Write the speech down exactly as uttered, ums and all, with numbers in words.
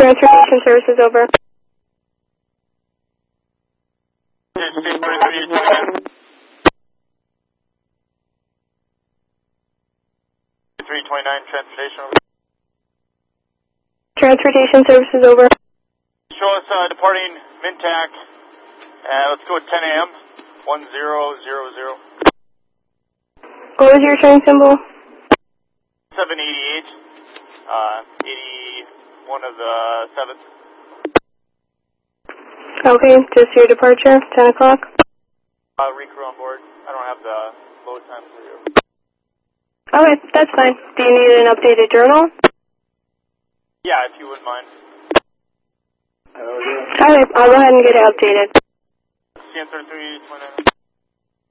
Transportation services over. three twenty-nine transportation. Transportation services over. Show us uh, departing Mintac. Uh, let's go at ten A M one zero zero zero. What was your train symbol? seven eighty-eight. Uh, eighty-one of the seventh. Okay, just your departure, ten o'clock. Uh, recrew on board. I don't have the load time for you. Okay, that's fine. Do you need an updated journal? Yeah, if you wouldn't mind. Okay, I'll go ahead and get it updated. C N thirty-three twenty-nine.